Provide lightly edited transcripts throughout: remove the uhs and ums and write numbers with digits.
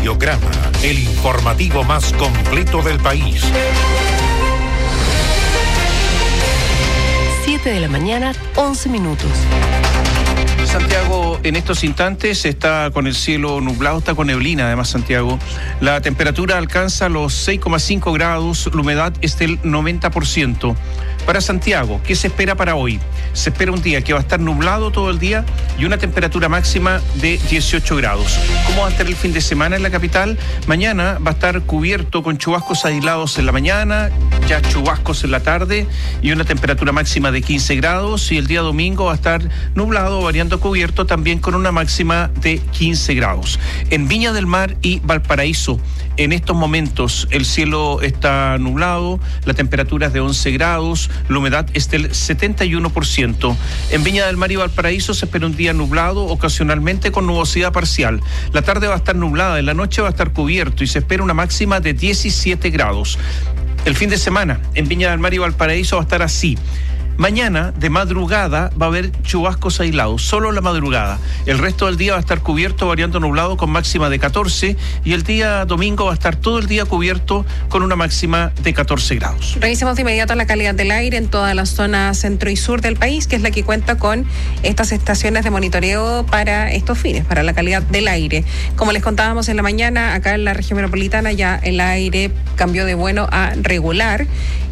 Radiograma, el informativo más completo del país. 7 de la mañana, 11 minutos. Santiago en estos instantes está con el cielo nublado, está con neblina además Santiago. La temperatura alcanza los 6,5 grados, la humedad es del 90%. Para Santiago, ¿qué se espera para hoy? Se espera un día que va a estar nublado todo el día y una temperatura máxima de 18 grados. ¿Cómo va a estar el fin de semana en la capital? Mañana va a estar cubierto con chubascos aislados en la mañana, ya chubascos en la tarde y una temperatura máxima de 15 grados. Y el día domingo va a estar nublado, variando cubierto, también con una máxima de 15 grados. En Viña del Mar y Valparaíso, en estos momentos el cielo está nublado, la temperatura es de 11 grados, la humedad es del 71%. En Viña del Mar y Valparaíso se espera un día nublado, ocasionalmente con nubosidad parcial. La tarde va a estar nublada, en la noche va a estar cubierto y se espera una máxima de 17 grados. El fin de semana en Viña del Mar y Valparaíso va a estar así. Mañana, de madrugada, va a haber chubascos aislados, solo la madrugada. El resto del día va a estar cubierto, variando nublado, con máxima de 14. Y el día domingo va a estar todo el día cubierto con una máxima de 14 grados. Revisemos de inmediato la calidad del aire en toda la zona centro y sur del país, que es la que cuenta con estas estaciones de monitoreo para estos fines, para la calidad del aire. Como les contábamos en la mañana, acá en la región metropolitana ya el aire cambió de bueno a regular.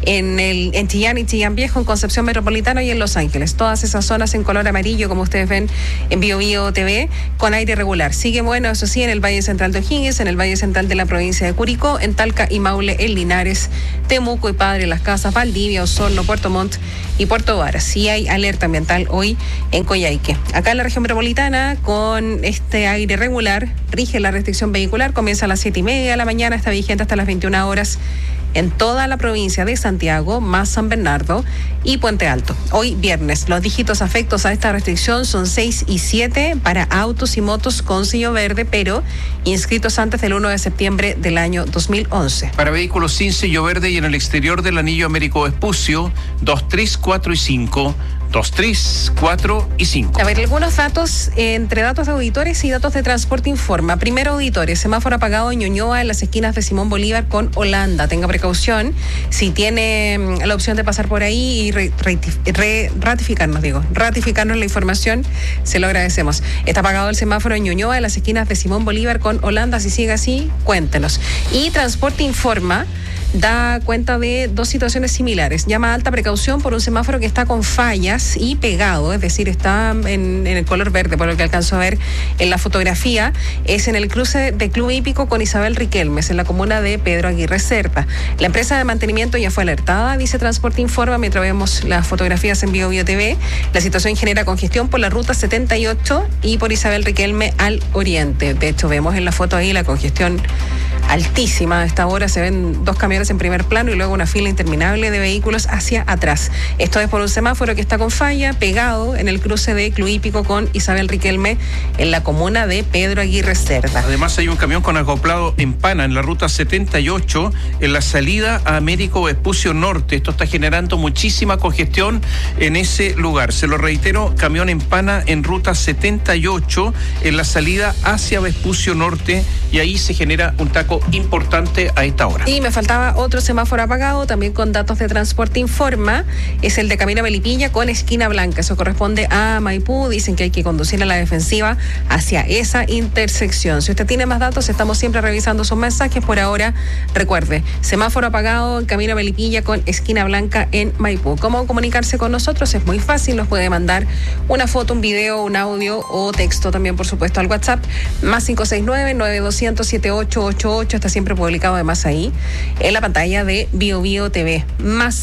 En Chillán y Chillán Viejo, en Concepción Metropolitana y en Los Ángeles. Todas esas zonas en color amarillo, como ustedes ven en BioBio TV, con aire regular. Sigue bueno, eso sí, en el Valle Central de O'Higgins, en el Valle Central de la provincia de Curicó, en Talca y Maule, en Linares, Temuco y Padre Las Casas, Valdivia, Osorno, Puerto Montt y Puerto Varas. Sí hay alerta ambiental hoy en Coyhaique. Acá en la región metropolitana, con este aire regular, rige la restricción vehicular. Comienza a las 7:30 de la mañana, está vigente hasta las 21 horas. En toda la provincia de Santiago, más San Bernardo y Puente Alto. Hoy viernes, los dígitos afectos a esta restricción son 6 y 7 para autos y motos con sello verde, pero inscritos antes del 1 de septiembre del año 2011. Para vehículos sin sello verde y en el exterior del anillo Américo Vespucio, 2, 3, 4 y 5. 2, 3, 4 y 5. A ver, algunos datos, entre datos de auditores y datos de Transporte Informa. Primero, auditores, semáforo apagado en Ñuñoa en las esquinas de Simón Bolívar con Holanda. Tenga precaución si tiene la opción de pasar por ahí y ratificarnos la información, se lo agradecemos. Está apagado el semáforo en Ñuñoa en las esquinas de Simón Bolívar con Holanda. Si sigue así, cuéntenos. Y Transporte Informa da cuenta de dos situaciones similares. Llama a alta precaución por un semáforo que está con fallas y pegado, es decir, está en el color verde, por lo que alcanzo a ver en la fotografía. Es en el cruce de Club Hípico con Isabel Riquelmes, en la comuna de Pedro Aguirre Cerda. La empresa de mantenimiento ya fue alertada, dice Transporte Informa, mientras vemos las fotografías en BioBio TV. La situación genera congestión por la ruta 78 y por Isabel Riquelme al oriente. De hecho, vemos en la foto ahí la congestión altísima. A esta hora se ven dos camiones en primer plano y luego una fila interminable de vehículos hacia atrás. Esto es por un semáforo que está con falla, pegado en el cruce de Club Hípico con Isabel Riquelme en la comuna de Pedro Aguirre Cerda. Además hay un camión con acoplado en Pana en la ruta 78 en la salida a Américo Vespucio Norte. Esto está generando muchísima congestión en ese lugar. Se lo reitero, camión en Pana en ruta 78 en la salida hacia Vespucio Norte, y ahí se genera un taco importante a esta hora. Y me faltaba otro semáforo apagado, también con datos de Transporte Informa, es el de Camino Melipilla con esquina blanca. Eso corresponde a Maipú. Dicen que hay que conducir a la defensiva hacia esa intersección. Si usted tiene más datos, estamos siempre revisando sus mensajes. Por ahora, recuerde, semáforo apagado en Camino Melipilla con esquina blanca en Maipú. ¿Cómo comunicarse con nosotros? Es muy fácil, nos puede mandar una foto, un video, un audio o texto también, por supuesto, al WhatsApp, más 569-9200-7888, está siempre publicado además ahí en la pantalla de BioBio TV, más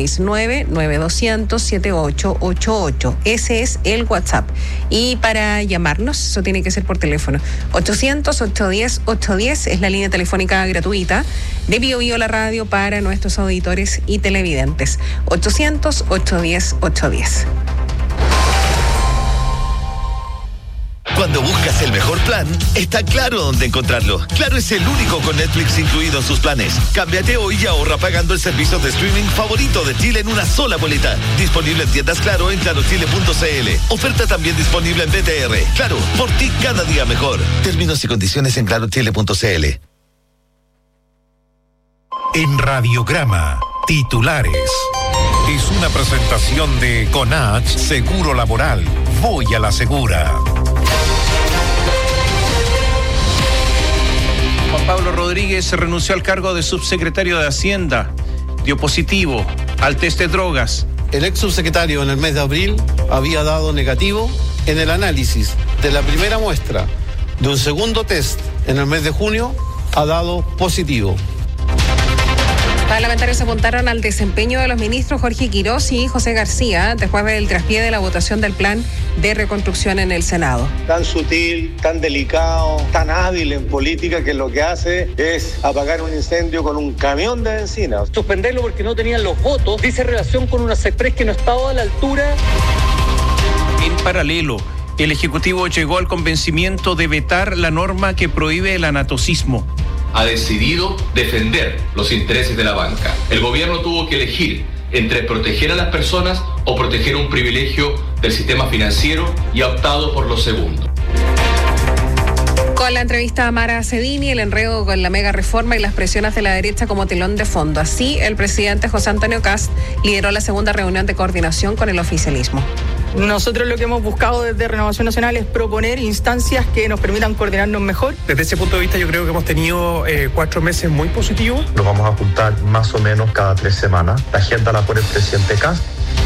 569-9200-7888. Ese es el WhatsApp. Y para llamarnos, eso tiene que ser por teléfono, 800-810-810 es la línea telefónica gratuita de BioBio la radio para nuestros auditores y televidentes. 800-810-810. Cuando buscas el mejor plan, está Claro dónde encontrarlo. Claro es el único con Netflix incluido en sus planes. Cámbiate hoy y ahorra pagando el servicio de streaming favorito de Chile en una sola boleta. Disponible en tiendas Claro en clarochile.cl. Oferta también disponible en BTR. Claro, por ti cada día mejor. Términos y condiciones en clarochile.cl. En Radiograma, titulares. Es una presentación de Conach Seguro Laboral. Voy a la segura. Juan Pablo Rodríguez renunció al cargo de subsecretario de Hacienda. Dio positivo al test de drogas. El ex subsecretario en el mes de abril había dado negativo en el análisis de la primera muestra. De un segundo test en el mes de junio ha dado positivo. Parlamentarios apuntaron al desempeño de los ministros Jorge Quirós y José García después del traspié de la votación del plan de reconstrucción en el Senado. Tan sutil, tan delicado, tan hábil en política que lo que hace es apagar un incendio con un camión de benzina. Suspenderlo porque no tenían los votos dice relación con una CEPRES que no estaba a la altura. En paralelo, el Ejecutivo llegó al convencimiento de vetar la norma que prohíbe el anatocismo. Ha decidido defender los intereses de la banca. El gobierno tuvo que elegir entre proteger a las personas o proteger un privilegio del sistema financiero y ha optado por lo segundo. Con la entrevista a Mara Cedini, el enredo con la mega reforma y las presiones de la derecha como telón de fondo. Así, el presidente José Antonio Kast lideró la segunda reunión de coordinación con el oficialismo. Nosotros lo que hemos buscado desde Renovación Nacional es proponer instancias que nos permitan coordinarnos mejor. Desde ese punto de vista yo creo que hemos tenido 4 meses muy positivos. Nos vamos a juntar más o menos cada 3 semanas. La agenda la pone el presidente Kast.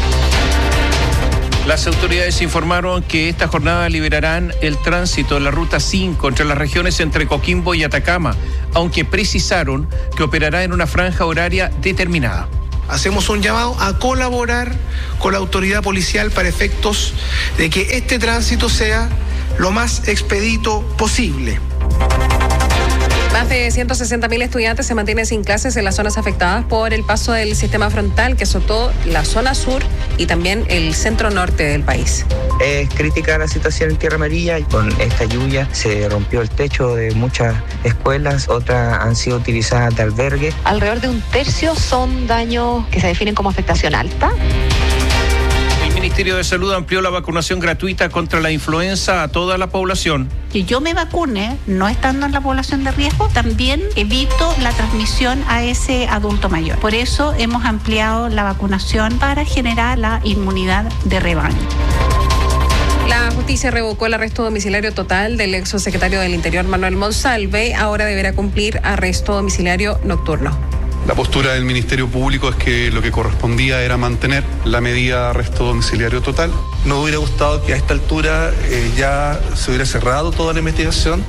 Las autoridades informaron que esta jornada liberarán el tránsito de la Ruta 5 entre las regiones entre Coquimbo y Atacama, aunque precisaron que operará en una franja horaria determinada. Hacemos un llamado a colaborar con la autoridad policial para efectos de que este tránsito sea lo más expedito posible. Más de 160.000 estudiantes se mantienen sin clases en las zonas afectadas por el paso del sistema frontal que azotó la zona sur y también el centro norte del país. Es crítica la situación en Tierra Amarilla y con esta lluvia se rompió el techo de muchas escuelas, otras han sido utilizadas de albergue. Alrededor de un tercio son daños que se definen como afectación alta. El Ministerio de Salud amplió la vacunación gratuita contra la influenza a toda la población. Que yo me vacune, no estando en la población de riesgo, también evito la transmisión a ese adulto mayor. Por eso hemos ampliado la vacunación para generar la inmunidad de rebaño. La justicia revocó el arresto domiciliario total del ex secretario del Interior Manuel Monsalve. Ahora deberá cumplir arresto domiciliario nocturno. La postura del Ministerio Público es que lo que correspondía era mantener la medida de arresto domiciliario total. Nos hubiera gustado que a esta altura ya se hubiera cerrado toda la investigación.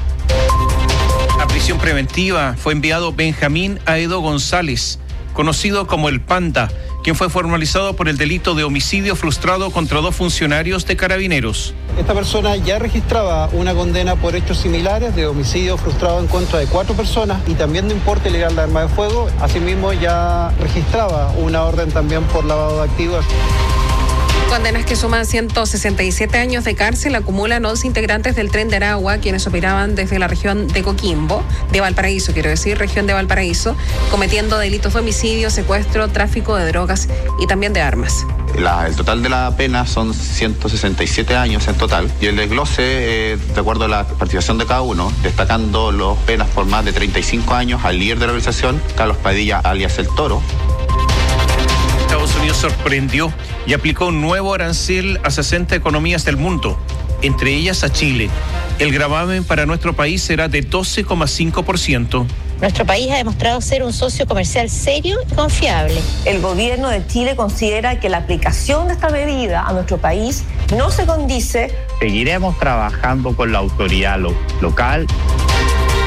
A prisión preventiva fue enviado Benjamín Aedo González, conocido como el Panda, quien fue formalizado por el delito de homicidio frustrado contra 2 funcionarios de Carabineros. Esta persona ya registraba una condena por hechos similares de homicidio frustrado en contra de 4 personas y también de importe ilegal de arma de fuego. Asimismo, ya registraba una orden también por lavado de activos. Condenas que suman 167 años de cárcel acumulan 11 integrantes del Tren de Aragua, quienes operaban desde la región de Coquimbo, de Valparaíso, región de Valparaíso, cometiendo delitos de homicidio, secuestro, tráfico de drogas y también de armas. El total de la pena son 167 años en total y el desglose, de acuerdo a la participación de cada uno, destacando las penas por más de 35 años al líder de la organización, Carlos Padilla, alias El Toro. Estados Unidos sorprendió y aplicó un nuevo arancel a 60 economías del mundo, entre ellas a Chile. El gravamen para nuestro país será de 12,5%. Nuestro país ha demostrado ser un socio comercial serio y confiable. El gobierno de Chile considera que la aplicación de esta medida a nuestro país no se condice. Seguiremos trabajando con la autoridad local. En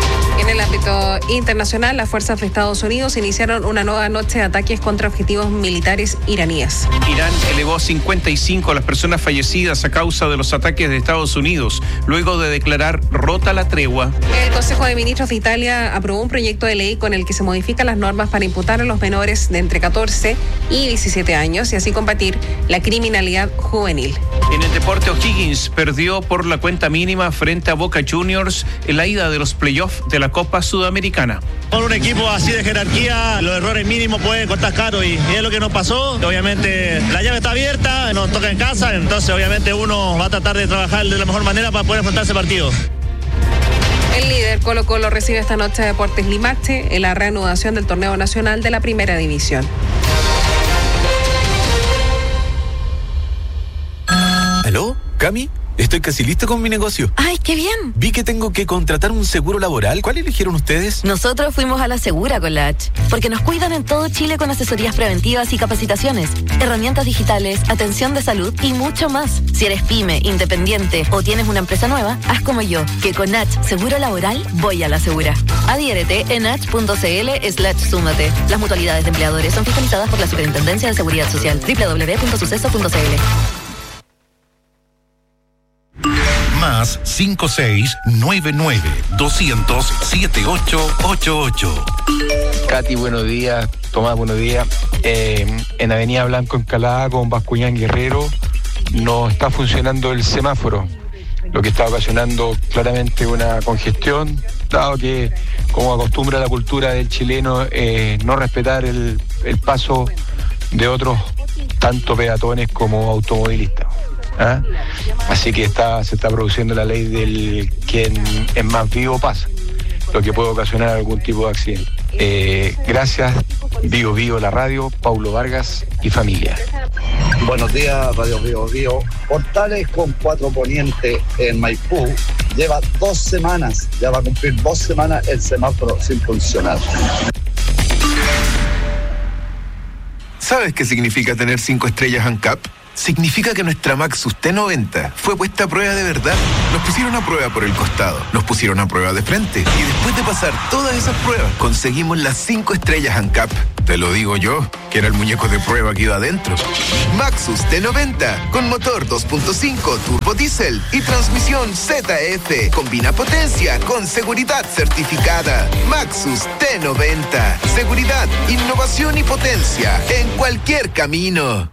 En el ámbito internacional, las fuerzas de Estados Unidos iniciaron una nueva noche de ataques contra objetivos militares iraníes. Irán elevó a 55 a las personas fallecidas a causa de los ataques de Estados Unidos, luego de declarar rota la tregua. El Consejo de Ministros de Italia aprobó un proyecto de ley con el que se modifican las normas para imputar a los menores de entre 14 y 17 años y así combatir la criminalidad juvenil. En el deporte, O'Higgins perdió por la cuenta mínima frente a Boca Juniors en la ida de los playoffs de la Copa Sudamericana. Con un equipo así de jerarquía, los errores mínimos pueden costar caro y es lo que nos pasó. Obviamente la llave está abierta, nos toca en casa, entonces obviamente uno va a tratar de trabajar de la mejor manera para poder afrontar ese partido. El líder Colo-Colo recibe esta noche a Deportes Limache en la reanudación del torneo nacional de la Primera División. ¿Aló? ¿Cami? Estoy casi listo con mi negocio. ¡Ay, qué bien! Vi que tengo que contratar un seguro laboral. ¿Cuál eligieron ustedes? Nosotros fuimos a La Segura con la H, porque nos cuidan en todo Chile con asesorías preventivas y capacitaciones, herramientas digitales, atención de salud y mucho más. Si eres pyme, independiente o tienes una empresa nueva, haz como yo, que con H Seguro Laboral voy a La Segura. Adhiérete en h.cl/súmate. Las mutualidades de empleadores son fiscalizadas por la Superintendencia de Seguridad Social. www.suceso.cl. Más 5699-200-7888. Katy, buenos días. Tomás, buenos días. En Avenida Blanco Encalada con Bascuñán Guerrero no está funcionando el semáforo, lo que está ocasionando claramente una congestión, dado que, como acostumbra la cultura del chileno, no respetar el paso de otros, tanto peatones como automovilistas. ¿Ah? Así que se está produciendo la ley del quien es más vivo pasa, lo que puede ocasionar algún tipo de accidente. Gracias, Vivo la radio, Paulo Vargas y familia. Buenos días, Radio Vivo. Portales con 4 Poniente en Maipú lleva 2 semanas, ya va a cumplir 2 semanas el semáforo sin funcionar. ¿Sabes qué significa tener 5 estrellas ANCAP? Significa que nuestra Maxus T90 fue puesta a prueba de verdad. Nos pusieron a prueba por el costado, nos pusieron a prueba de frente y después de pasar todas esas pruebas conseguimos las 5 estrellas ANCAP. Te lo digo yo, que era el muñeco de prueba que iba adentro. Maxus T90 con motor 2.5 turbo diésel y transmisión ZF. Combina potencia con seguridad certificada. Maxus T90. Seguridad, innovación y potencia en cualquier camino.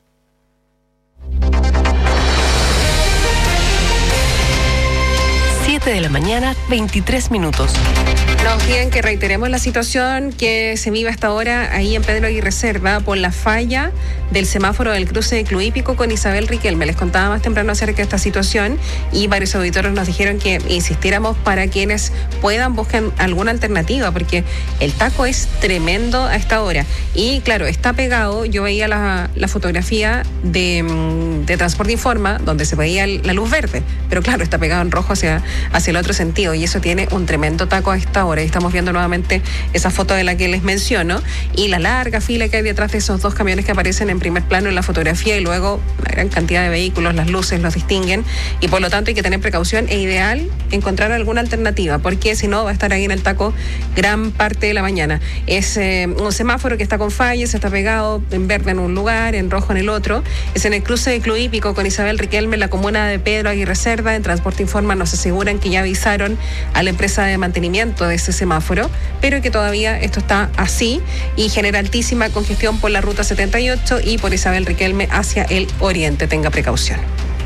7 de la mañana, 23 minutos. Nos piden que reiteremos la situación que se vive hasta ahora ahí en Pedro Aguirre Cerda por la falla del semáforo del cruce de Cluípico con Isabel Riquelme. Les contaba más temprano acerca de esta situación y varios auditores nos dijeron que insistiéramos para quienes puedan busquen alguna alternativa porque el taco es tremendo a esta hora. Y claro, está pegado, yo veía la fotografía de Transporte Informa donde se veía la luz verde, pero claro, está pegado en rojo hacia el otro sentido y eso tiene un tremendo taco a esta hora. Y estamos viendo nuevamente esa foto de la que les menciono y la larga fila que hay detrás de esos 2 camiones que aparecen en primer plano en la fotografía y luego una gran cantidad de vehículos, las luces los distinguen y por lo tanto hay que tener precaución e ideal encontrar alguna alternativa porque si no va a estar ahí en el taco gran parte de la mañana. Es un semáforo que está con fallas, está pegado en verde en un lugar, en rojo en el otro. Es en el cruce de Cluípico con Isabel Riquelme en la comuna de Pedro Aguirre Cerda. En Transporte Informa nos aseguran que ya avisaron a la empresa de mantenimiento de ese semáforo, pero que todavía esto está así y genera altísima congestión por la ruta 78 y por Isabel Riquelme hacia el oriente. Tenga precaución.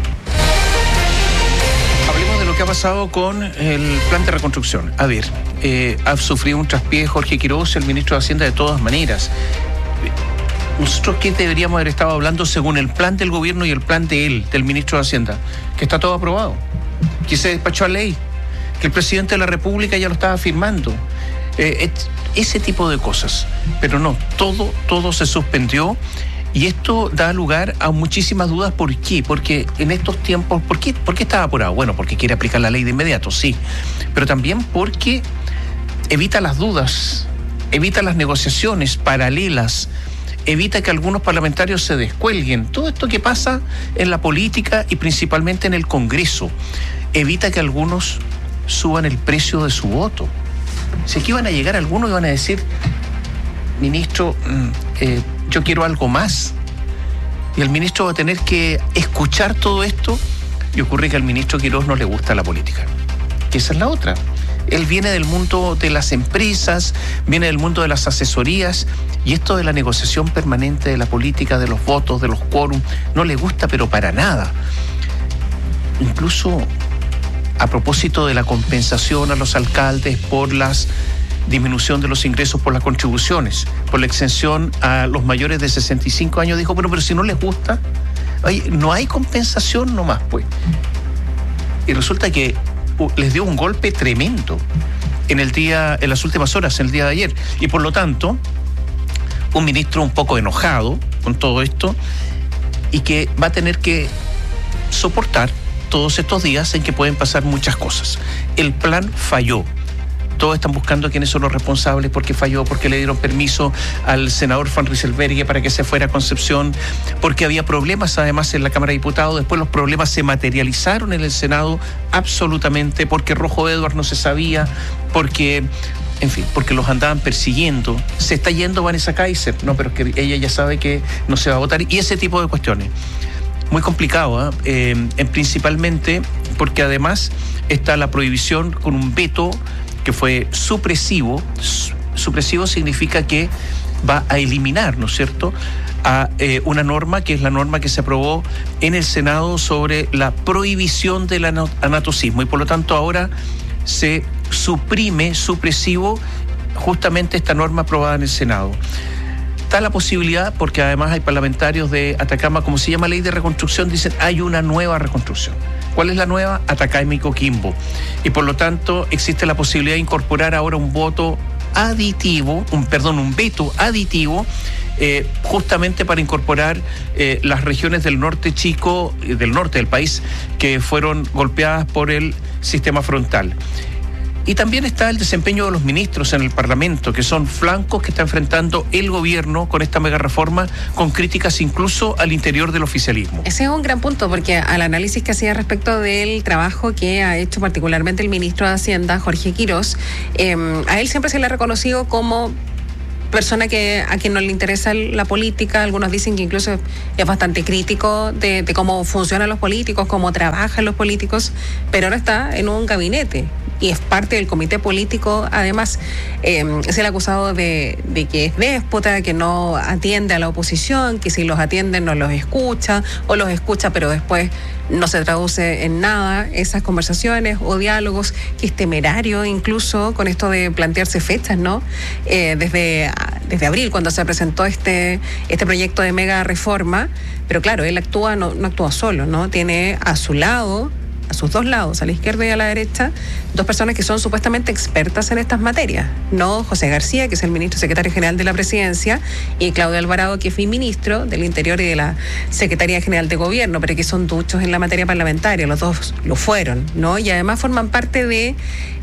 Hablemos de lo que ha pasado con el plan de reconstrucción. A ver, ha sufrido un traspié Jorge Quiroz, el ministro de Hacienda, de todas maneras. Nosotros, ¿qué deberíamos haber estado hablando según el plan del gobierno y el plan de él, del ministro de Hacienda? Que está todo aprobado, que se despachó a ley, que el presidente de la República ya lo estaba firmando. Ese tipo de cosas. Pero no, todo se suspendió y esto da lugar a muchísimas dudas. ¿Por qué? Porque en estos tiempos, ¿por qué estaba apurado? Bueno, porque quiere aplicar la ley de inmediato, sí, pero también porque evita las dudas, evita las negociaciones paralelas, evita que algunos parlamentarios se descuelguen. Todo esto que pasa en la política y principalmente en el Congreso, evita que algunos suban el precio de su voto. Si aquí van a llegar algunos y van a decir, ministro, yo quiero algo más. Y el ministro va a tener que escuchar todo esto. Y ocurre que al ministro Quirós no le gusta la política. Que esa es la otra. Él viene del mundo de las empresas, viene del mundo de las asesorías, y esto de la negociación permanente de la política, de los votos, de los quórum, no le gusta, pero para nada. Incluso a propósito de la compensación a los alcaldes por la disminución de los ingresos por las contribuciones, por la exención a los mayores de 65 años, dijo, pero si no les gusta, no hay compensación nomás, pues. Y resulta que les dio un golpe tremendo en las últimas horas, en el día de ayer. Y por lo tanto, un ministro un poco enojado con todo esto y que va a tener que soportar todos estos días en que pueden pasar muchas cosas. El plan falló. Todos están buscando quiénes son los responsables, porque falló, porque le dieron permiso al senador Van Rysselberghe para que se fuera a Concepción, porque había problemas además en la Cámara de Diputados, después los problemas se materializaron en el Senado absolutamente, porque Rojo Edwards no se sabía, porque los andaban persiguiendo. Se está yendo Vanessa Kaiser, no, pero es que ella ya sabe que no se va a votar, y ese tipo de cuestiones. Muy complicado, principalmente porque además está la prohibición con un veto que fue supresivo. Supresivo significa que va a eliminar, ¿no es cierto?, a una norma que es la norma que se aprobó en el Senado sobre la prohibición del anatocismo, y por lo tanto ahora se suprime, supresivo, justamente esta norma aprobada en el Senado. Está la posibilidad, porque además hay parlamentarios de Atacama, como se llama ley de reconstrucción, dicen hay una nueva reconstrucción. ¿Cuál es la nueva? Atacama y Coquimbo. Y por lo tanto existe la posibilidad de incorporar ahora un veto aditivo, justamente para incorporar las regiones del norte chico, del norte del país, que fueron golpeadas por el sistema frontal. Y también está el desempeño de los ministros en el Parlamento, que son flancos que está enfrentando el gobierno con esta mega reforma, con críticas incluso al interior del oficialismo. Ese es un gran punto, porque al análisis que hacía respecto del trabajo que ha hecho particularmente el ministro de Hacienda, Jorge Quirós, a él siempre se le ha reconocido como persona a quien no le interesa la política. Algunos dicen que incluso es bastante crítico de cómo funcionan los políticos, cómo trabajan los políticos, pero ahora está en un gabinete y es parte del comité político. Además, es el acusado de que es déspota, que no atiende a la oposición, que si los atiende no los escucha, o los escucha pero después no se traduce en nada esas conversaciones o diálogos, que es temerario incluso con esto de plantearse fechas, ¿no? Desde abril, cuando se presentó este proyecto de mega reforma, pero claro, él no actúa solo, ¿no? Tiene a su lado, a sus dos lados, a la izquierda y a la derecha, dos personas que son supuestamente expertas en estas materias, ¿no? José García, que es el ministro secretario general de la Presidencia, y Claudio Alvarado, que fue ministro del Interior y de la Secretaría General de Gobierno, pero que son duchos en la materia parlamentaria, los dos lo fueron, ¿no? Y además forman parte de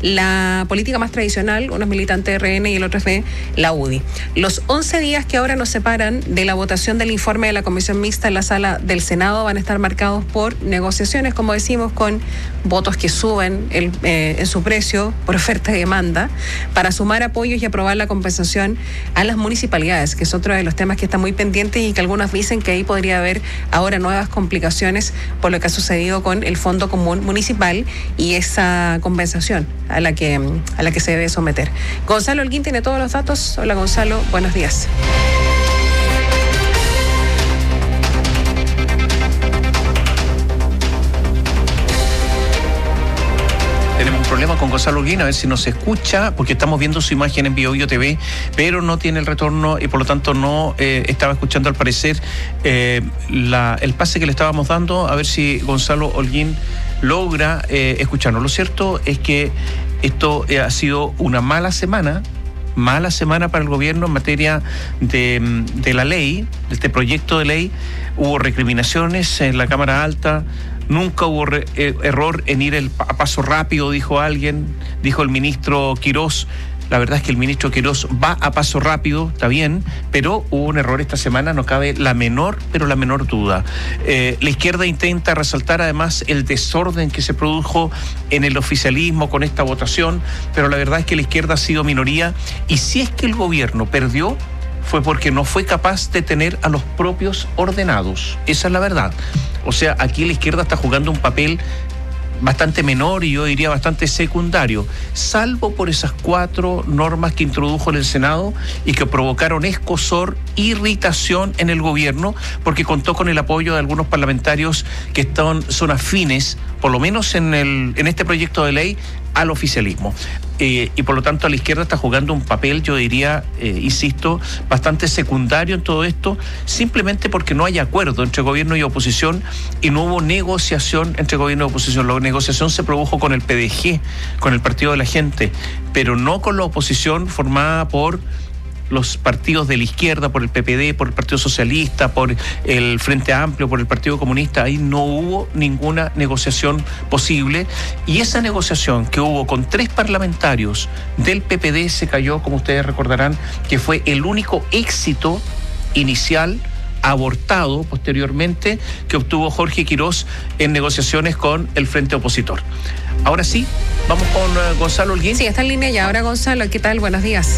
la política más tradicional, uno es militante de RN y el otro es de la UDI. Los 11 días que ahora nos separan de la votación del informe de la Comisión Mixta en la sala del Senado van a estar marcados por negociaciones, como decimos, con votos que suben en su precio por oferta y demanda, para sumar apoyos y aprobar la compensación a las municipalidades, que es otro de los temas que está muy pendientes y que algunos dicen que ahí podría haber ahora nuevas complicaciones por lo que ha sucedido con el Fondo Común Municipal y esa compensación a la que se debe someter. Gonzalo Holguín tiene todos los datos. Hola Gonzalo, buenos días. Tenemos un problema con Gonzalo Holguín, a ver si nos escucha, porque estamos viendo su imagen en Bio TV, pero no tiene el retorno y por lo tanto no estaba escuchando al parecer el pase que le estábamos dando, a ver si Gonzalo Holguín logra escucharnos. Lo cierto es que esto ha sido una mala semana para el gobierno en materia de la ley, de este proyecto de ley. Hubo recriminaciones en la Cámara Alta. Nunca hubo error en ir a paso rápido, dijo alguien, dijo el ministro Quirós, La verdad es que el ministro Quirós va a paso rápido, está bien, pero hubo un error esta semana, no cabe la menor duda. La izquierda intenta resaltar además el desorden que se produjo en el oficialismo con esta votación, pero la verdad es que la izquierda ha sido minoría, y si es que el gobierno perdió, fue porque no fue capaz de tener a los propios ordenados. Esa es la verdad. O sea, aquí la izquierda está jugando un papel bastante menor y yo diría bastante secundario, salvo por esas 4 normas que introdujo en el Senado y que provocaron escozor, irritación en el gobierno, porque contó con el apoyo de algunos parlamentarios que son afines, por lo menos en este proyecto de ley, al oficialismo. Y por lo tanto la izquierda está jugando un papel, yo diría, insisto, bastante secundario en todo esto, simplemente porque no hay acuerdo entre gobierno y oposición y no hubo negociación entre gobierno y oposición. La negociación se produjo con el PDG, con el Partido de la Gente, pero no con la oposición formada por los partidos de la izquierda, por el PPD, por el Partido Socialista, por el Frente Amplio, por el Partido Comunista. Ahí no hubo ninguna negociación posible, y esa negociación que hubo con 3 parlamentarios del PPD se cayó, como ustedes recordarán, que fue el único éxito inicial, abortado posteriormente, que obtuvo Jorge Quirós en negociaciones con el Frente Opositor. Ahora sí, vamos con Gonzalo Holguín. Sí, está en línea ya. Ahora, Gonzalo, ¿qué tal? Buenos días.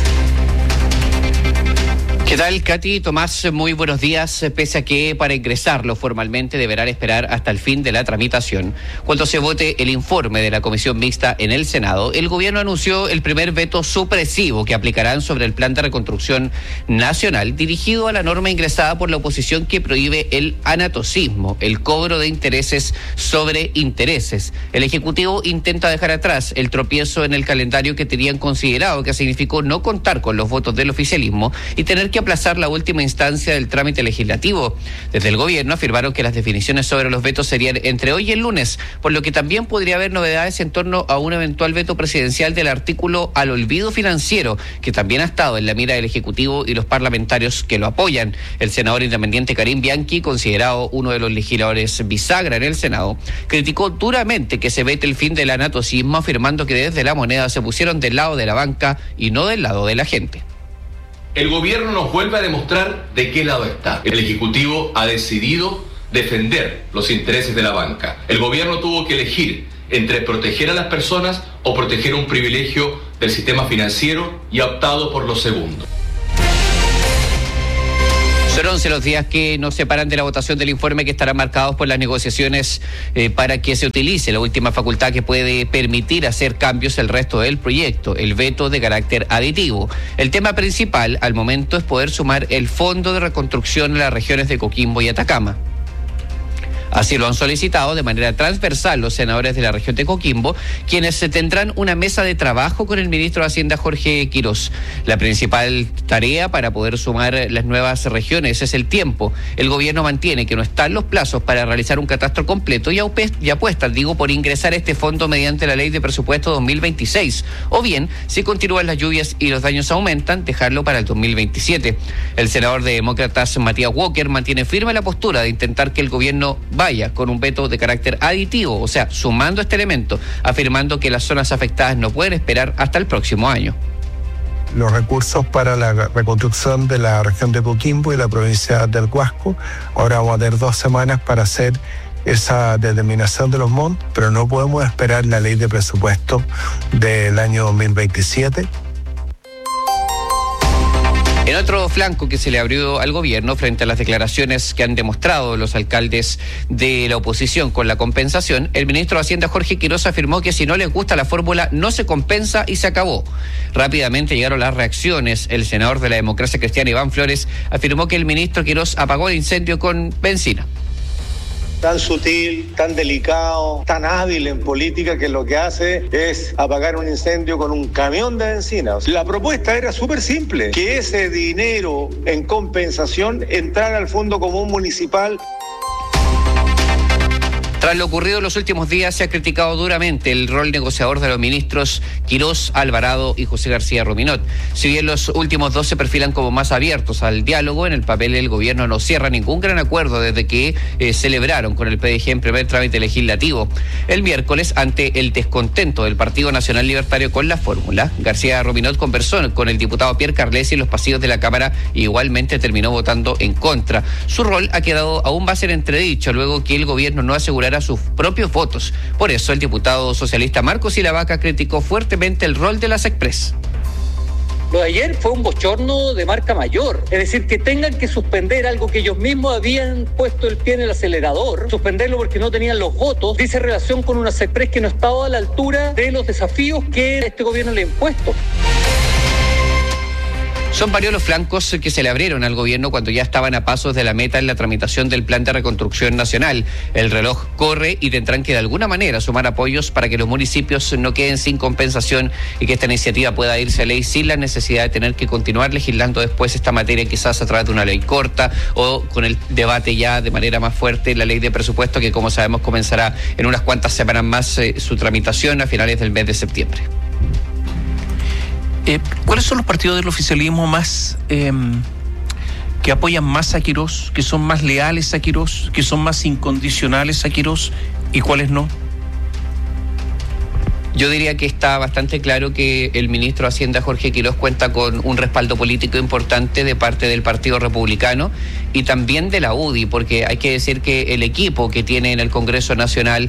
¿Qué tal, Katy? Tomás, muy buenos días. Pese a que para ingresarlo formalmente deberán esperar hasta el fin de la tramitación, cuando se vote el informe de la Comisión Mixta en el Senado, el gobierno anunció el primer veto supresivo que aplicarán sobre el Plan de Reconstrucción Nacional, dirigido a la norma ingresada por la oposición que prohíbe el anatocismo, el cobro de intereses sobre intereses. El Ejecutivo intenta dejar atrás el tropiezo en el calendario que tenían considerado, que significó no contar con los votos del oficialismo y tener que aplazar la última instancia del trámite legislativo. Desde el gobierno afirmaron que las definiciones sobre los vetos serían entre hoy y el lunes, por lo que también podría haber novedades en torno a un eventual veto presidencial del artículo al olvido financiero, que también ha estado en la mira del Ejecutivo y los parlamentarios que lo apoyan. El senador independiente Karim Bianchi, considerado uno de los legisladores bisagra en el Senado, criticó duramente que se vete el fin del anatocismo, afirmando que desde la moneda se pusieron del lado de la banca y no del lado de la gente. El gobierno nos vuelve a demostrar de qué lado está. El Ejecutivo ha decidido defender los intereses de la banca. El gobierno tuvo que elegir entre proteger a las personas o proteger un privilegio del sistema financiero y ha optado por lo segundo. Son 11 los días que nos separan de la votación del informe, que estarán marcados por las negociaciones para que se utilice la última facultad que puede permitir hacer cambios el resto del proyecto, el veto de carácter aditivo. El tema principal al momento es poder sumar el fondo de reconstrucción a las regiones de Coquimbo y Atacama. Así lo han solicitado de manera transversal los senadores de la región de Coquimbo, quienes tendrán una mesa de trabajo con el ministro de Hacienda, Jorge Quirós. La principal tarea para poder sumar las nuevas regiones es el tiempo. El gobierno mantiene que no están los plazos para realizar un catastro completo y apuesta, por ingresar este fondo mediante la ley de presupuesto 2026. O bien, si continúan las lluvias y los daños aumentan, dejarlo para el 2027. El senador de Demócratas, Matías Walker, mantiene firme la postura de intentar que el gobierno vaya con un veto de carácter aditivo, o sea, sumando este elemento, afirmando que las zonas afectadas no pueden esperar hasta el próximo año. Los recursos para la reconstrucción de la región de Coquimbo y la provincia del Huasco, ahora vamos a tener 2 semanas para hacer esa determinación de los montos, pero no podemos esperar la ley de presupuesto del año 2027. En otro flanco que se le abrió al gobierno frente a las declaraciones que han demostrado los alcaldes de la oposición con la compensación, el ministro de Hacienda, Jorge Quirós, afirmó que si no les gusta la fórmula no se compensa y se acabó. Rápidamente llegaron las reacciones. El senador de la Democracia Cristiana, Iván Flores, afirmó que el ministro Quirós apagó el incendio con benzina. Tan sutil, tan delicado, tan hábil en política, que lo que hace es apagar un incendio con un camión de benzina. La propuesta era súper simple, que ese dinero en compensación entrara al Fondo Común Municipal. Tras lo ocurrido en los últimos días, se ha criticado duramente el rol negociador de los ministros Quirós, Alvarado y José García Ruminot. Si bien los últimos dos se perfilan como más abiertos al diálogo, en el papel el gobierno no cierra ningún gran acuerdo desde que celebraron con el PDG en primer trámite legislativo. El miércoles, ante el descontento del Partido Nacional Libertario con la fórmula, García Ruminot conversó con el diputado Pierre Carlesi en los pasillos de la Cámara y igualmente terminó votando en contra. Su rol ha quedado aún más en entredicho luego que el gobierno no asegurara sus propios votos. Por eso el diputado socialista Marcos Silavaca criticó fuertemente el rol de las Express. Lo de ayer fue un bochorno de marca mayor, es decir, que tengan que suspender algo que ellos mismos habían puesto el pie en el acelerador, suspenderlo porque no tenían los votos, dice relación con una Express que no estaba a la altura de los desafíos que este gobierno le ha impuesto. Son varios los flancos que se le abrieron al gobierno cuando ya estaban a pasos de la meta en la tramitación del Plan de Reconstrucción Nacional. El reloj corre y tendrán que de alguna manera sumar apoyos para que los municipios no queden sin compensación y que esta iniciativa pueda irse a ley sin la necesidad de tener que continuar legislando después esta materia, quizás a través de una ley corta o con el debate ya de manera más fuerte, la ley de presupuesto, que como sabemos comenzará en unas cuantas semanas más su tramitación a finales del mes de septiembre. ¿Cuáles son los partidos del oficialismo más que apoyan más a Quirós, que son más leales a Quirós, que son más incondicionales a Quirós, y cuáles no? Yo diría que está bastante claro que el ministro de Hacienda, Jorge Quirós, cuenta con un respaldo político importante de parte del Partido Republicano y también de la UDI, porque hay que decir que el equipo que tiene en el Congreso Nacional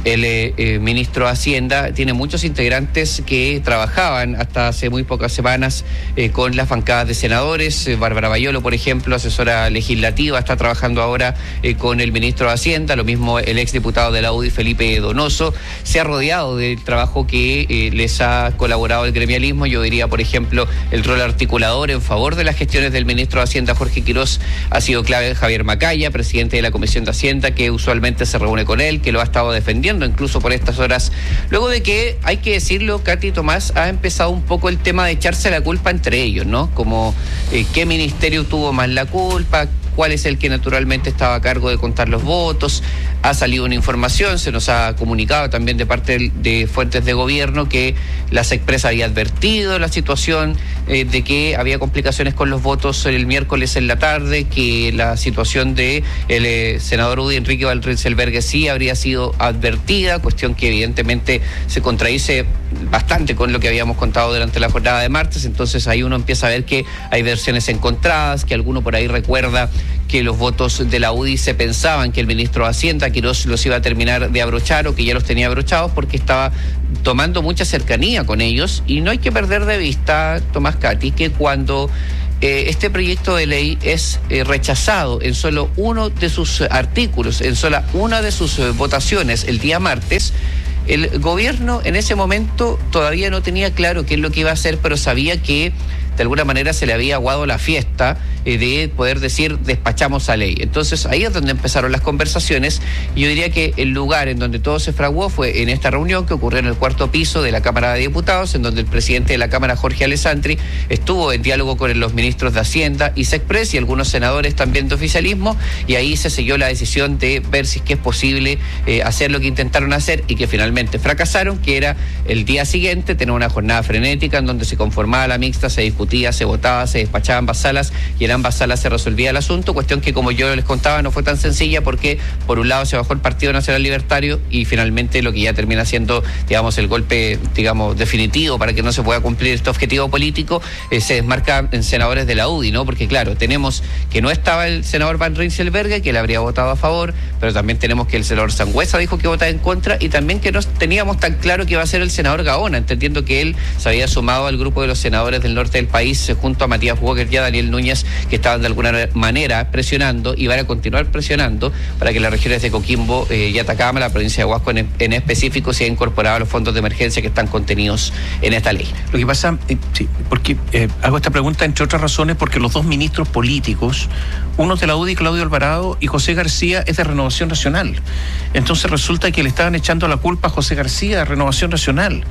el ministro de Hacienda tiene muchos integrantes que trabajaban hasta hace muy pocas semanas con las bancadas de senadores. Bárbara Bayolo, por ejemplo, asesora legislativa, está trabajando ahora con el ministro de Hacienda, lo mismo el exdiputado de la UDI, Felipe Donoso. Se ha rodeado del trabajo que les ha colaborado el gremialismo. Yo diría, por ejemplo, el rol articulador en favor de las gestiones del ministro de Hacienda, Jorge Quirós, ha sido clave. Javier Macaya, presidente de la Comisión de Hacienda, que usualmente se reúne con él, que lo ha estado defendiendo incluso por estas horas, luego de que, hay que decirlo, Katy y Tomás, ha empezado un poco el tema de echarse la culpa entre ellos, ¿no? Como qué ministerio tuvo más la culpa, cuál es el que naturalmente estaba a cargo de contar los votos. Ha salido una información, se nos ha comunicado también de parte de fuentes de gobierno que las Express había advertido la situación de que había complicaciones con los votos el miércoles en la tarde, que la situación de el senador UDI, Enrique Valrenselbergue, sí habría sido advertida, cuestión que evidentemente se contradice bastante con lo que habíamos contado durante la jornada de martes. Entonces ahí uno empieza a ver que hay versiones encontradas, que alguno por ahí recuerda que los votos de la UDI se pensaban que el ministro de Hacienda, Quirós, los iba a terminar de abrochar o que ya los tenía abrochados porque estaba tomando mucha cercanía con ellos. Y no hay que perder de vista, Tomás, Katy, que cuando este proyecto de ley es rechazado en solo uno de sus artículos, en sola una de sus votaciones el día martes, el gobierno en ese momento todavía no tenía claro qué es lo que iba a hacer, pero sabía que de alguna manera se le había aguado la fiesta de poder decir despachamos a ley. Entonces ahí es donde empezaron las conversaciones. Yo diría que el lugar en donde todo se fraguó fue en esta reunión que ocurrió en el cuarto piso de la Cámara de Diputados, en donde el presidente de la Cámara, Jorge Alessandri, estuvo en diálogo con los ministros de Hacienda y Sexpress y algunos senadores también de oficialismo, y ahí se selló la decisión de ver si es que es posible hacer lo que intentaron hacer y que finalmente fracasaron, que era el día siguiente tener una jornada frenética en donde se conformaba la mixta, se discutía, se votaba, se despachaba ambas salas y en ambas salas se resolvía el asunto, cuestión que, como yo les contaba, no fue tan sencilla porque por un lado se bajó el Partido Nacional Libertario y finalmente lo que ya termina siendo, digamos, el golpe, digamos, definitivo para que no se pueda cumplir este objetivo político, se desmarca en senadores de la UDI, ¿no? Porque claro, tenemos que no estaba el senador Van Rynselberghe, que le habría votado a favor, pero también tenemos que el senador Sangüesa dijo que votaba en contra, y también que no teníamos tan claro que iba a ser el senador Gaona, entendiendo que él se había sumado al grupo de los senadores del norte del país junto a Matías Walker y a Daniel Núñez, que estaban de alguna manera presionando y van a continuar presionando para que las regiones de Coquimbo y Atacama, la provincia de Huasco en específico, sea incorporado a los fondos de emergencia que están contenidos en esta ley. Lo que pasa, sí, porque hago esta pregunta entre otras razones porque los dos ministros políticos, uno de la UDI, Claudio Alvarado, y José García, es de Renovación Nacional. Entonces resulta que le estaban echando la culpa a José García de Renovación Nacional.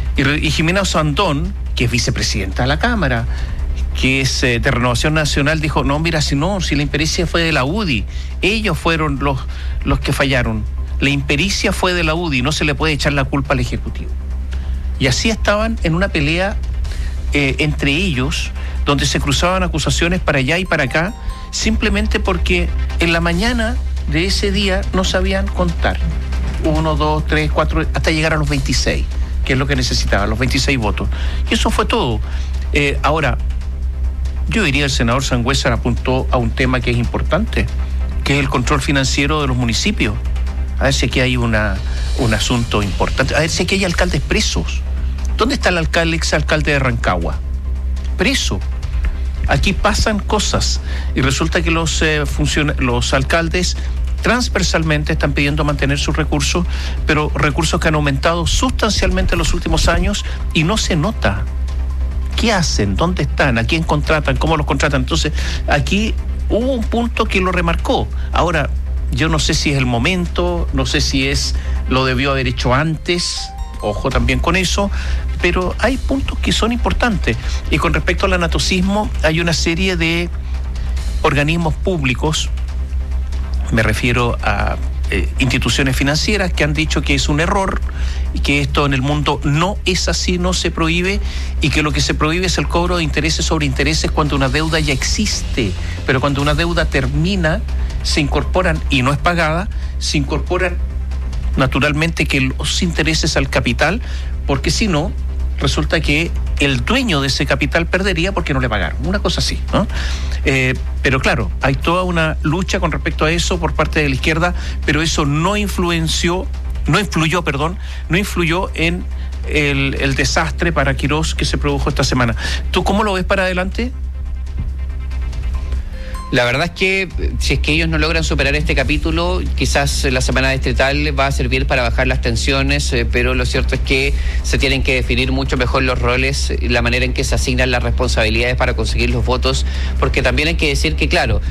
Y Jimena Osandón, que es vicepresidenta de la Cámara, que es de Renovación Nacional, dijo, no, mira, si la impericia fue de la UDI, ellos fueron los que fallaron. la impericia fue de la UDI, no se le puede echar la culpa al Ejecutivo. Y así estaban en una pelea entre ellos, donde se cruzaban acusaciones para allá y para acá, simplemente porque en la mañana de ese día no sabían contar. 1, 2, 3, 4, hasta llegar a los 26, que es lo que necesitaban, los 26 votos. Y eso fue todo. Ahora, yo diría el senador Sangüesa apuntó a un tema que es importante, que es el control financiero de los municipios. A ver si aquí hay un asunto importante. A ver si aquí hay alcaldes presos. ¿Dónde está el exalcalde de Rancagua? Preso. Aquí pasan cosas y resulta que los alcaldes transversalmente están pidiendo mantener sus recursos, pero recursos que han aumentado sustancialmente en los últimos años y no se nota. ¿Qué hacen? ¿Dónde están? ¿A quién contratan? ¿Cómo los contratan? Entonces, aquí hubo un punto que lo remarcó. Ahora, yo no sé si es el momento, no sé si lo debió haber hecho antes, ojo también con eso, pero hay puntos que son importantes. Y con respecto al anatocismo, hay una serie de organismos públicos, me refiero a instituciones financieras, que han dicho que es un error y que esto en el mundo no es así, no se prohíbe, y que lo que se prohíbe es el cobro de intereses sobre intereses cuando una deuda ya existe, pero cuando una deuda termina, se incorporan, y no es pagada, se incorporan naturalmente que los intereses al capital, porque si no, resulta que el dueño de ese capital perdería porque no le pagaron, una cosa así, ¿no? Pero claro, hay toda una lucha con respecto a eso por parte de la izquierda, pero eso no influyó en el desastre para Quirós que se produjo esta semana. ¿Tú cómo lo ves para adelante? La verdad es que si es que ellos no logran superar este capítulo, quizás la semana distrital va a servir para bajar las tensiones, pero lo cierto es que se tienen que definir mucho mejor los roles, la manera en que se asignan las responsabilidades para conseguir los votos, porque también hay que decir que, claro,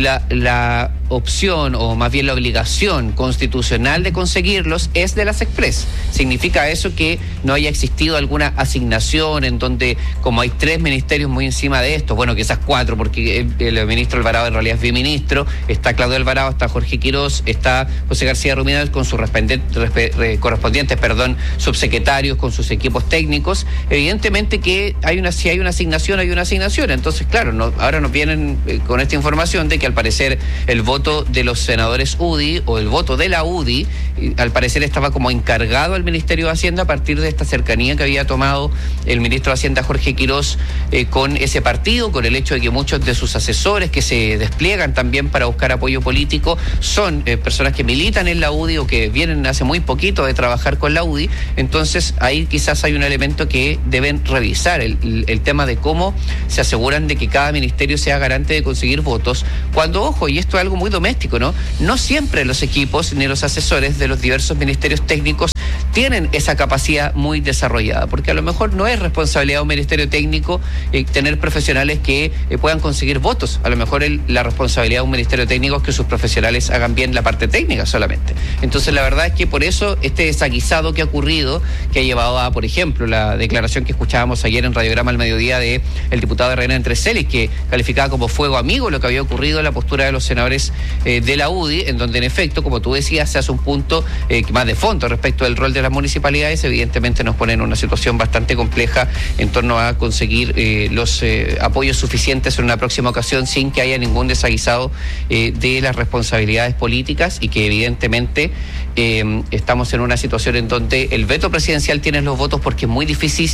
la opción, o más bien la obligación constitucional de conseguirlos es de las Express. Significa eso que no haya existido alguna asignación en donde, como hay 3 ministerios muy encima de esto, bueno, quizás 4, porque el ministro Alvarado en realidad es biministro, está Claudio Alvarado, está Jorge Quirós, está José García Ruminal con sus correspondientes subsecretarios, con sus equipos técnicos. Evidentemente que si hay una asignación, hay una asignación. Entonces, claro, ahora nos vienen con esta información de que al parecer el voto de los senadores UDI o el voto de la UDI, al parecer estaba como encargado al Ministerio de Hacienda a partir de esta cercanía que había tomado el ministro de Hacienda Jorge Quirós con ese partido, con el hecho de que muchos de sus asesores que se despliegan también para buscar apoyo político son personas que militan en la UDI o que vienen hace muy poquito de trabajar con la UDI. Entonces ahí quizás hay un elemento que deben revisar, el tema de cómo se aseguran de que cada ministerio sea garante de conseguir votos, cuando, ojo, y esto es algo muy doméstico, no siempre los equipos ni los asesores de los diversos ministerios técnicos tienen esa capacidad muy desarrollada, porque a lo mejor no es responsabilidad de un ministerio técnico tener profesionales que puedan conseguir votos. A lo mejor la responsabilidad de un ministerio técnico es que sus profesionales hagan bien la parte técnica solamente. Entonces la verdad es que por eso este desaguisado que ha ocurrido, que ha llevado a, por ejemplo, la declaración que escuchábamos ayer en Radiograma al mediodía de el diputado de Reina Entrecelis, que calificaba como fuego amigo lo que había ocurrido en la postura de los senadores de la UDI, en donde en efecto, como tú decías, se hace un punto más de fondo respecto del rol de las municipalidades. Evidentemente nos pone en una situación bastante compleja en torno a conseguir los apoyos suficientes en una próxima ocasión sin que haya ningún desaguisado de las responsabilidades políticas, y que evidentemente estamos en una situación en donde el veto presidencial tiene los votos porque es muy difícil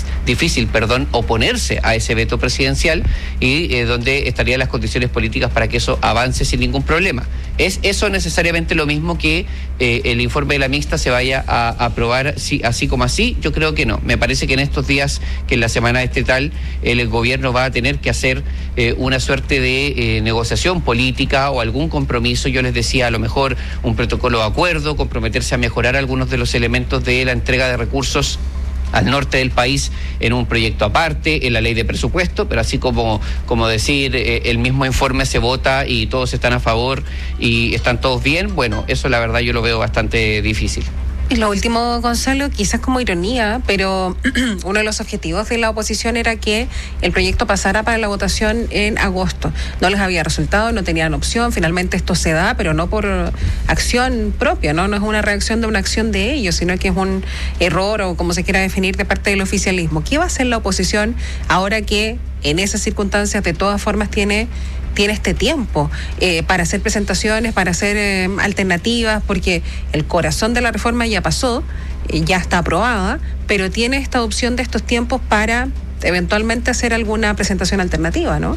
oponerse a ese veto presidencial, y donde estarían las condiciones políticas para que eso avance sin ningún problema. ¿Es eso necesariamente lo mismo que el informe de la mixta se vaya a aprobar así como así? Yo creo que no. Me parece que en estos días, que en la semana estatal, el gobierno va a tener que hacer una suerte de negociación política o algún compromiso. Yo les decía, a lo mejor un protocolo de acuerdo, comprometerse a mejorar algunos de los elementos de la entrega de recursos al norte del país en un proyecto aparte, en la ley de presupuesto, pero así como decir el mismo informe se vota y todos están a favor y están todos bien, bueno, eso la verdad yo lo veo bastante difícil. Y lo último, Gonzalo, quizás como ironía, pero uno de los objetivos de la oposición era que el proyecto pasara para la votación en agosto. No les había resultado, no tenían opción, finalmente esto se da, pero no por acción propia, ¿no? No es una reacción de una acción de ellos, sino que es un error o como se quiera definir de parte del oficialismo. ¿Qué va a hacer la oposición ahora que en esas circunstancias de todas formas tiene este tiempo para hacer presentaciones, para hacer alternativas, porque el corazón de la reforma ya pasó, ya está aprobada, pero tiene esta opción de estos tiempos para eventualmente hacer alguna presentación alternativa, ¿no?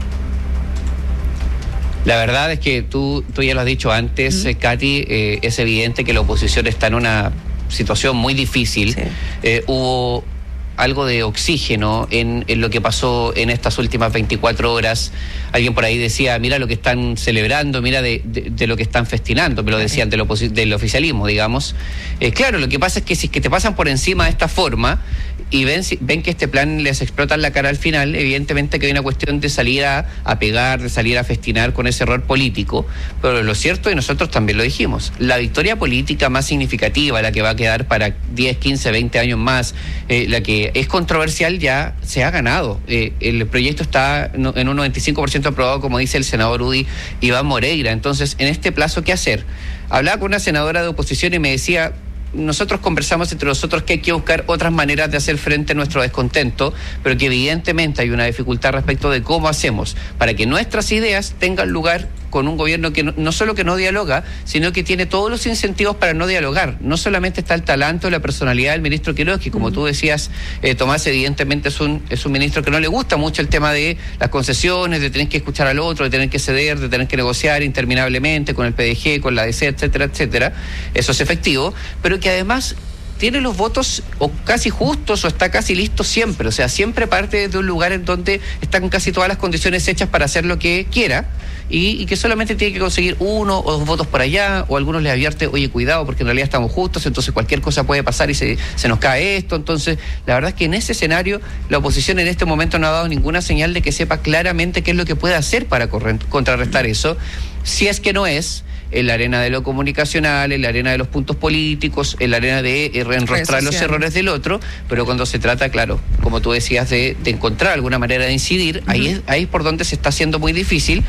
La verdad es que tú ya lo has dicho antes, Katy, es evidente que la oposición está en una situación muy difícil. Sí. Hubo algo de oxígeno en lo que pasó en estas últimas 24 horas. Alguien por ahí decía, mira lo que están celebrando, mira de lo que están festinando, me lo decían del oficialismo, digamos. Claro, lo que pasa es que si es que te pasan por encima de esta forma y ven que este plan les explota en la cara al final, evidentemente que hay una cuestión de salir a pegar, de salir a festinar con ese error político, pero lo cierto, y nosotros también lo dijimos, la victoria política más significativa, la que va a quedar para 10, 15, 20 años más, la que es controversial, ya se ha ganado. El proyecto está en un 95% aprobado, como dice el senador Iván Moreira. Entonces, en este plazo, ¿qué hacer? Hablaba con una senadora de oposición y me decía, nosotros conversamos entre nosotros que hay que buscar otras maneras de hacer frente a nuestro descontento, pero que evidentemente hay una dificultad respecto de cómo hacemos para que nuestras ideas tengan lugar con un gobierno que no solo que no dialoga, sino que tiene todos los incentivos para no dialogar. No solamente está el talento, la personalidad del ministro Quiroz, que como tú decías, Tomás, evidentemente es un ministro que no le gusta mucho el tema de las concesiones, de tener que escuchar al otro, de tener que ceder, de tener que negociar interminablemente con el PDG, con la DC, etcétera, etcétera. Eso es efectivo, pero que además tiene los votos o casi justos o está casi listo siempre, o sea, siempre parte de un lugar en donde están casi todas las condiciones hechas para hacer lo que quiera y que solamente tiene que conseguir 1 o 2 votos por allá, o algunos les advierte, oye, cuidado, porque en realidad estamos justos, entonces cualquier cosa puede pasar y se nos cae esto. Entonces, la verdad es que en ese escenario la oposición en este momento no ha dado ninguna señal de que sepa claramente qué es lo que puede hacer para contrarrestar eso, si es que no es en la arena de lo comunicacional, en la arena de los puntos políticos, en la arena de enrostrar los errores del otro, pero cuando se trata, claro, como tú decías, de encontrar alguna manera de incidir, ahí es por donde se está haciendo muy difícil,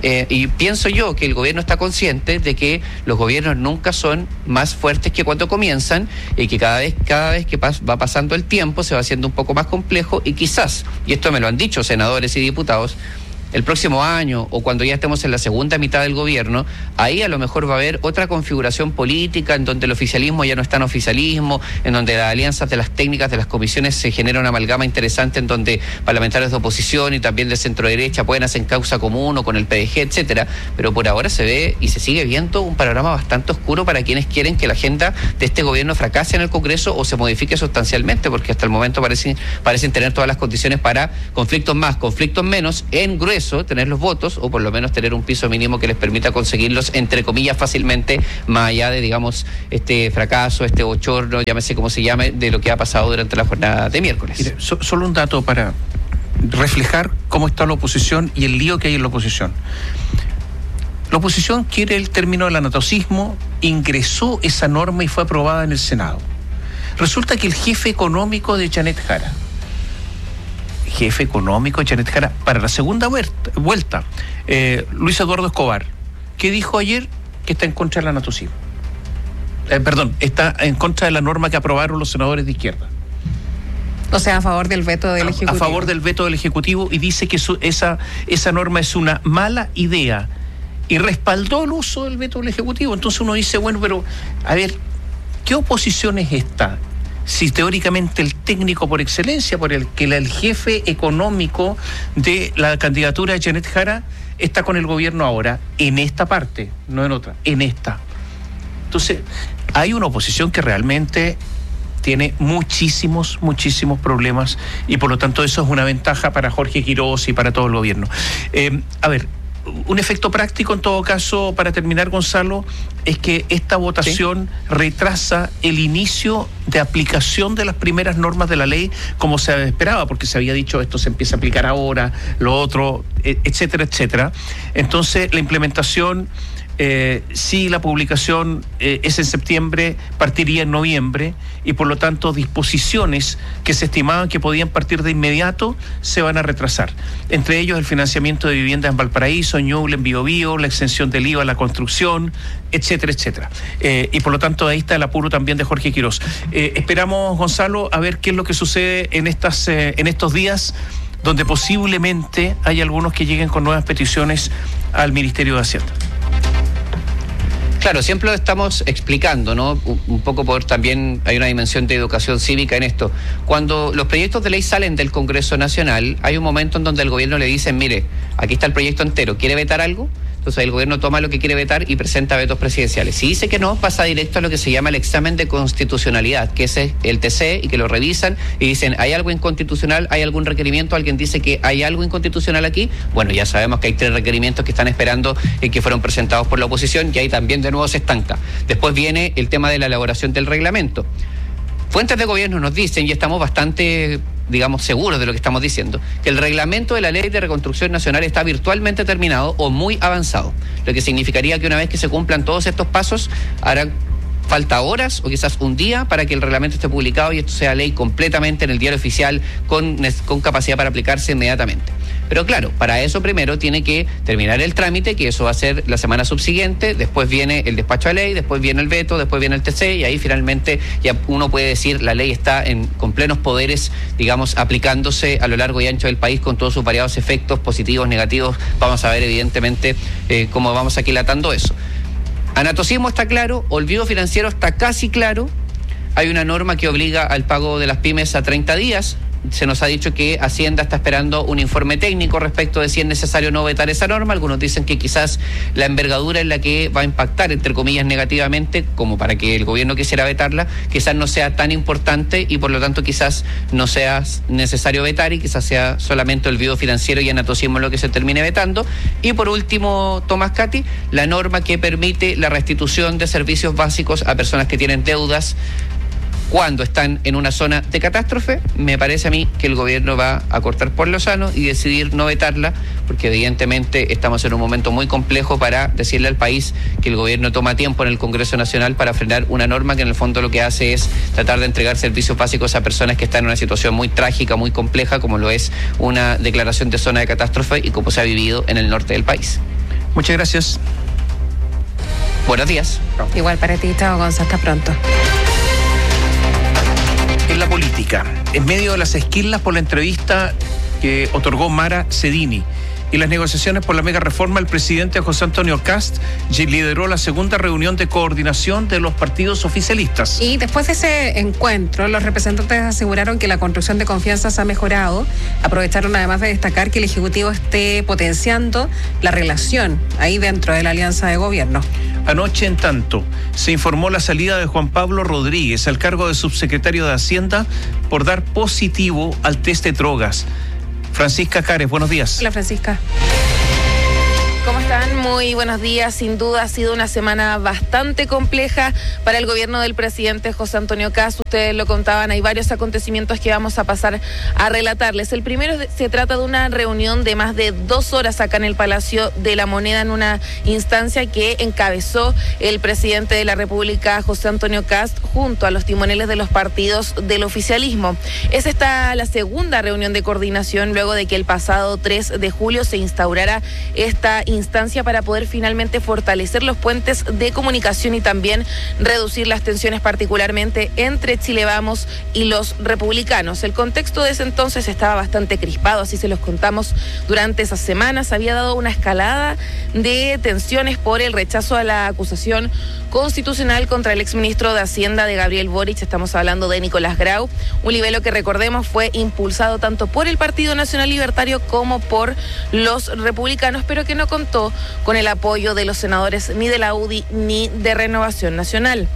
y pienso yo que el gobierno está consciente de que los gobiernos nunca son más fuertes que cuando comienzan, y que cada vez que va pasando el tiempo se va haciendo un poco más complejo, y quizás, y esto me lo han dicho senadores y diputados, el próximo año o cuando ya estemos en la segunda mitad del gobierno, ahí a lo mejor va a haber otra configuración política en donde el oficialismo ya no es tan oficialismo, en donde las alianzas de las técnicas de las comisiones se genera una amalgama interesante en donde parlamentarios de oposición y también de centro derecha pueden hacer causa común o con el PDG, etcétera, pero por ahora se ve y se sigue viendo un panorama bastante oscuro para quienes quieren que la agenda de este gobierno fracase en el Congreso o se modifique sustancialmente, porque hasta el momento parecen tener todas las condiciones para conflictos más, conflictos menos, en grueso tener los votos o por lo menos tener un piso mínimo que les permita conseguirlos entre comillas fácilmente, más allá de, digamos, este fracaso, este bochorno, llámese como se llame, de lo que ha pasado durante la jornada de miércoles. Mire, solo un dato para reflejar cómo está la oposición y el lío que hay en la oposición. La oposición quiere el término del anatocismo, ingresó esa norma y fue aprobada en el Senado. Resulta que el jefe económico de Janet Jara, para la segunda vuelta, Luis Eduardo Escobar, que dijo ayer que está en contra del anatocismo. Está en contra de la norma que aprobaron los senadores de izquierda. O sea, a favor del veto del Ejecutivo. A favor del veto del Ejecutivo, y dice que esa norma es una mala idea y respaldó el uso del veto del Ejecutivo. Entonces uno dice, bueno, pero a ver, ¿qué oposición es esta? Si teóricamente el técnico por excelencia, por el que el jefe económico de la candidatura de Janet Jara está con el gobierno ahora, en esta parte, no en otra, en esta. Entonces, hay una oposición que realmente tiene muchísimos problemas y por lo tanto eso es una ventaja para Jorge Quiroz y para todo el gobierno. A ver, un efecto práctico en todo caso, para terminar, Gonzalo, es que esta votación retrasa el inicio de aplicación de las primeras normas de la ley como se esperaba, porque se había dicho esto se empieza a aplicar ahora, lo otro, etcétera, etcétera. Entonces la implementación Si la publicación es en septiembre, partiría en noviembre, y por lo tanto disposiciones que se estimaban que podían partir de inmediato se van a retrasar. Entre ellos el financiamiento de viviendas en Valparaíso, en Ñuble, en Biobío, la exención del IVA a la construcción, etcétera, etcétera. Y por lo tanto ahí está el apuro también de Jorge Quirós. Esperamos, Gonzalo, a ver qué es lo que sucede en estos días, donde posiblemente hay algunos que lleguen con nuevas peticiones al Ministerio de Hacienda. Claro, siempre lo estamos explicando, ¿no? Un poco por también hay una dimensión de educación cívica en esto. Cuando los proyectos de ley salen del Congreso Nacional, hay un momento en donde el gobierno le dice, mire, aquí está el proyecto entero, ¿quiere vetar algo? Entonces el gobierno toma lo que quiere vetar y presenta vetos presidenciales. Si dice que no, pasa directo a lo que se llama el examen de constitucionalidad, que es el TC, y que lo revisan y dicen, ¿hay algo inconstitucional? ¿Hay algún requerimiento? ¿Alguien dice que hay algo inconstitucional aquí? Bueno, ya sabemos que hay 3 requerimientos que están esperando y que fueron presentados por la oposición, y ahí también de nuevo se estanca. Después viene el tema de la elaboración del reglamento. Fuentes de gobierno nos dicen, y estamos bastante, digamos, seguros de lo que estamos diciendo, que el reglamento de la Ley de Reconstrucción Nacional está virtualmente terminado o muy avanzado, lo que significaría que una vez que se cumplan todos estos pasos, harán falta horas o quizás un día para que el reglamento esté publicado y esto sea ley completamente en el diario oficial con capacidad para aplicarse inmediatamente. Pero claro, para eso primero tiene que terminar el trámite, que eso va a ser la semana subsiguiente, después viene el despacho a ley, después viene el veto, después viene el TC, y ahí finalmente ya uno puede decir la ley está con plenos poderes, digamos, aplicándose a lo largo y ancho del país con todos sus variados efectos positivos, negativos. Vamos a ver evidentemente cómo vamos aquilatando eso. Anatocismo está claro, olvido financiero está casi claro, hay una norma que obliga al pago de las pymes a 30 días, se nos ha dicho que Hacienda está esperando un informe técnico respecto de si es necesario no vetar esa norma. Algunos dicen que quizás la envergadura en la que va a impactar, entre comillas, negativamente, como para que el gobierno quisiera vetarla, quizás no sea tan importante y por lo tanto quizás no sea necesario vetar y quizás sea solamente olvido financiero y anatocismo lo que se termine vetando. Y por último, Tomás Cati, la norma que permite la restitución de servicios básicos a personas que tienen deudas cuando están en una zona de catástrofe. Me parece a mí que el gobierno va a cortar por lo sano y decidir no vetarla, porque evidentemente estamos en un momento muy complejo para decirle al país que el gobierno toma tiempo en el Congreso Nacional para frenar una norma que en el fondo lo que hace es tratar de entregar servicios básicos a personas que están en una situación muy trágica, muy compleja, como lo es una declaración de zona de catástrofe y como se ha vivido en el norte del país. Muchas gracias. Buenos días. Igual para ti, chao, Gonzalo, hasta pronto. En la política, en medio de las esquilas por la entrevista que otorgó Mara Cedini y las negociaciones por la mega reforma, el presidente José Antonio Kast lideró la segunda reunión de coordinación de los partidos oficialistas. Y después de ese encuentro, los representantes aseguraron que la construcción de confianza se ha mejorado. Aprovecharon además de destacar que el Ejecutivo esté potenciando la relación ahí dentro de la alianza de gobierno. Anoche, en tanto, se informó la salida de Juan Pablo Rodríguez al cargo de subsecretario de Hacienda por dar positivo al test de drogas. Francisca Cares, buenos días. Hola, Francisca. ¿Cómo están? Muy buenos días. Sin duda ha sido una semana bastante compleja para el gobierno del presidente José Antonio Kast. Ustedes lo contaban, hay varios acontecimientos que vamos a pasar a relatarles. El primero se trata de una reunión de más de 2 horas acá en el Palacio de la Moneda, en una instancia que encabezó el presidente de la República, José Antonio Kast, junto a los timoneles de los partidos del oficialismo. Es esta la segunda reunión de coordinación luego de que el pasado 3 de julio se instaurara esta instancia para poder finalmente fortalecer los puentes de comunicación y también reducir las tensiones, particularmente entre Chile Vamos y los republicanos. El contexto de ese entonces estaba bastante crispado, así se los contamos durante esas semanas. Había dado una escalada de tensiones por el rechazo a la acusación constitucional contra el exministro de Hacienda de Gabriel Boric. Estamos hablando de Nicolás Grau, un libelo que, recordemos, fue impulsado tanto por el Partido Nacional Libertario como por los republicanos, pero que no contó con el apoyo de los senadores ni de la UDI ni de Renovación Nacional.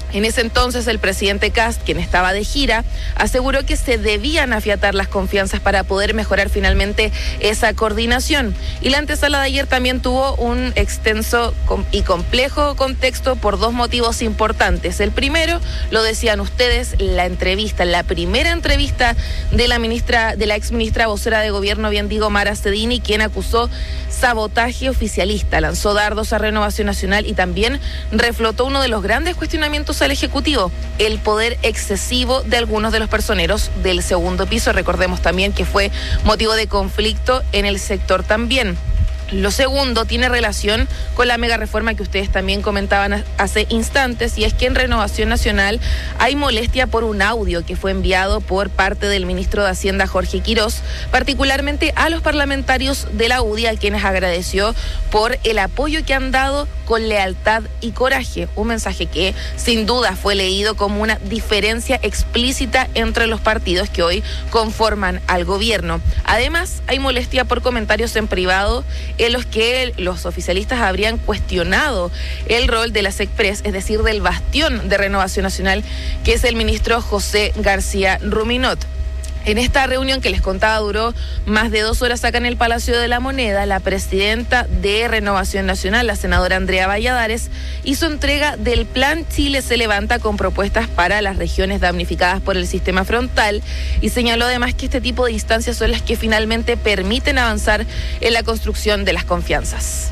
En ese entonces, el presidente Kast, quien estaba de gira, aseguró que se debían afiatar las confianzas para poder mejorar finalmente esa coordinación. Y la antesala de ayer también tuvo un extenso y complejo contexto por dos motivos importantes. El primero, lo decían ustedes, la primera entrevista de la exministra vocera de gobierno, bien digo, Mara Cedini, quien acusó sabotaje oficialista, lanzó dardos a Renovación Nacional y también reflotó uno de los grandes cuestionamientos al Ejecutivo, el poder excesivo de algunos de los personeros del segundo piso. Recordemos también que fue motivo de conflicto en el sector también. Lo segundo tiene relación con la mega reforma que ustedes también comentaban hace instantes, y es que en Renovación Nacional hay molestia por un audio que fue enviado por parte del ministro de Hacienda, Jorge Quirós, particularmente a los parlamentarios de la UDI, a quienes agradeció por el apoyo que han dado con lealtad y coraje. Un mensaje que sin duda fue leído como una diferencia explícita entre los partidos que hoy conforman al gobierno. Además, hay molestia por comentarios en privado en los que los oficialistas habrían cuestionado el rol de la SECPRES, es decir, del bastión de Renovación Nacional, que es el ministro José García Ruminot. En esta reunión que les contaba duró más de 2 horas acá en el Palacio de la Moneda, la presidenta de Renovación Nacional, la senadora Andrea Valladares, hizo entrega del Plan Chile se levanta con propuestas para las regiones damnificadas por el sistema frontal, y señaló además que este tipo de instancias son las que finalmente permiten avanzar en la construcción de las confianzas.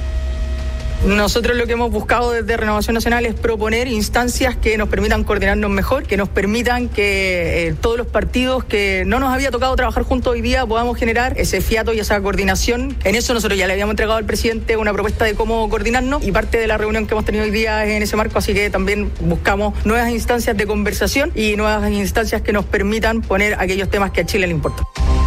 Nosotros lo que hemos buscado desde Renovación Nacional es proponer instancias que nos permitan coordinarnos mejor, que nos permitan que todos los partidos que no nos había tocado trabajar juntos hoy día podamos generar ese fiato y esa coordinación. En eso nosotros ya le habíamos entregado al presidente una propuesta de cómo coordinarnos, y parte de la reunión que hemos tenido hoy día es en ese marco, así que también buscamos nuevas instancias de conversación y nuevas instancias que nos permitan poner aquellos temas que a Chile le importan.